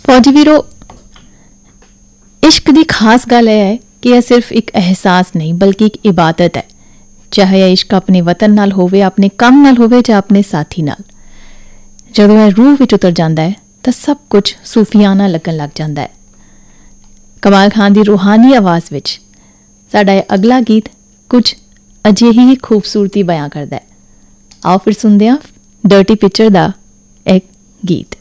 फौजी वीरो, इश्क की खास गल यह है कि यह सिर्फ एक एहसास नहीं बल्कि एक इबादत है। चाहे यह इश्क अपने वतन नाल होवे, अपने काम नाल होवे, या अपने साथी नाल। जदों यह रूह विच उतर जाता है तो सब कुछ सूफियाना लगन लग जाता है। कमाल खान की रूहानी आवाज़ विच साडा यह अगला गीत कुछ अजिही ही खूबसूरती बयां करता है। आओ फिर सुनते हैं डर्टी पिक्चर का एक गीत।